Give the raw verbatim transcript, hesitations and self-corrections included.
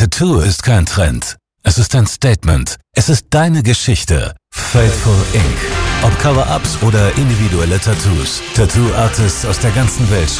Tattoo ist kein Trend. Es ist ein Statement. Es ist deine Geschichte. Faithful Incorporated. Ob Cover-Ups oder individuelle Tattoos. Tattoo-Artists aus der ganzen Welt